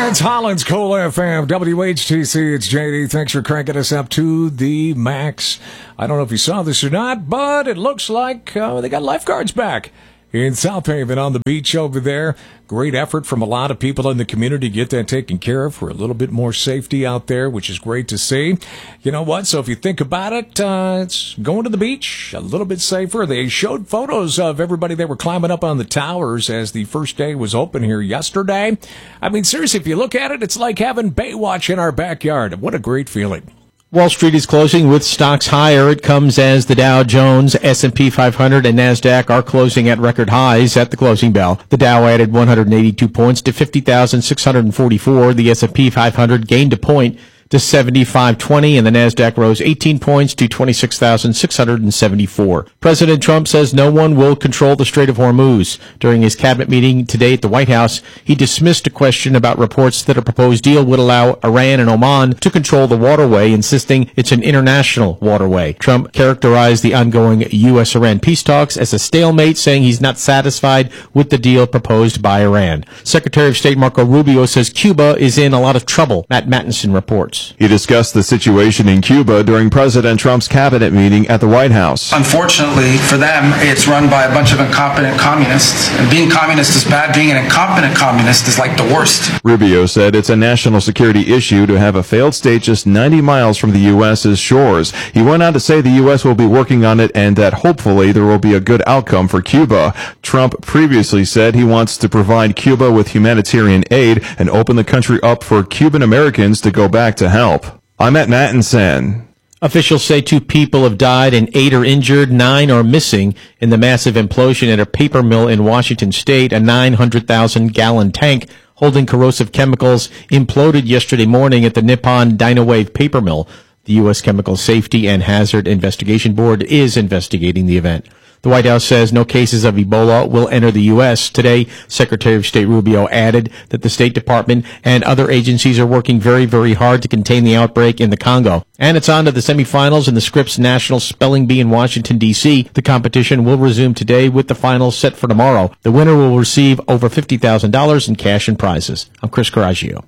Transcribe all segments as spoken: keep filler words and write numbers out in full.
It's Holland's Cool F M, W H T C. It's J D. Thanks for cranking us up to the max. I don't know if you saw this or not, but it looks like uh, they got lifeguards back in South Haven on the beach over there. Great effort from a lot of people in the community to get that taken care of for a little bit more safety out there, which is great to see. You know what? So if you think about it, uh, it's going to the beach a little bit safer. They showed photos of everybody that were climbing up on the towers as the first day was open here yesterday. I mean, seriously, if you look at it, it's like having Baywatch in our backyard. What a great feeling. Wall Street is closing with stocks higher. It comes as the Dow Jones, S and P five hundred, and NASDAQ are closing at record highs at the closing bell. The Dow added one hundred eighty-two points to fifty thousand six hundred forty-four. The S and P five hundred gained a point to seventy-five twenty, and the NASDAQ rose eighteen points to twenty-six thousand six hundred seventy-four. President Trump says no one will control the Strait of Hormuz. During his cabinet meeting today at the White House, he dismissed a question about reports that a proposed deal would allow Iran and Oman to control the waterway, insisting it's an international waterway. Trump characterized the ongoing U S Iran peace talks as a stalemate, saying he's not satisfied with the deal proposed by Iran. Secretary of State Marco Rubio says Cuba is in a lot of trouble. Matt Mattinson reports. He discussed the situation in Cuba during President Trump's cabinet meeting at the White House. Unfortunately for them, it's run by a bunch of incompetent communists. And being communist is bad. Being an incompetent communist is like the worst. Rubio said it's a national security issue to have a failed state just ninety miles from the U S's shores. He went on to say the U S will be working on it and that hopefully there will be a good outcome for Cuba. Trump previously said he wants to provide Cuba with humanitarian aid and open the country up for Cuban Americans to go back to help. I'm at Mattinson. Officials say two people have died and eight are injured, nine are missing in the massive implosion at a paper mill in Washington state. A nine hundred thousand gallon tank holding corrosive chemicals imploded yesterday morning at the Nippon Dynawave paper mill. The U S Chemical Safety and Hazard Investigation Board is investigating the event. The White House says no cases of Ebola will enter the U S Today, Secretary of State Rubio added that the State Department and other agencies are working very, very hard to contain the outbreak in the Congo. And it's on to the semifinals in the Scripps National Spelling Bee in Washington, D C The competition will resume today with the finals set for tomorrow. The winner will receive over fifty thousand dollars in cash and prizes. I'm Chris Coraggio.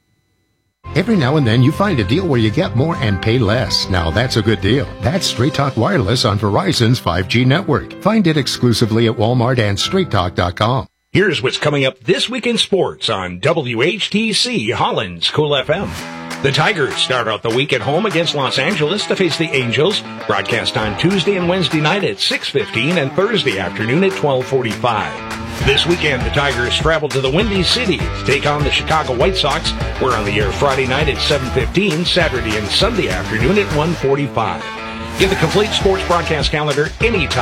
Every now and then you find a deal where you get more and pay less. Now that's a good deal. That's Straight Talk Wireless on Verizon's five G network. Find it exclusively at Walmart and straight talk dot com. Here's what's coming up this week in sports on W H T C Holland's Cool F M. The Tigers start out the week at home against Los Angeles to face the Angels. Broadcast on Tuesday and Wednesday night at six fifteen and Thursday afternoon at twelve forty-five. This weekend, the Tigers travel to the Windy City to take on the Chicago White Sox. We're on the air Friday night at seven fifteen, Saturday and Sunday afternoon at one forty-five. Get the complete sports broadcast calendar anytime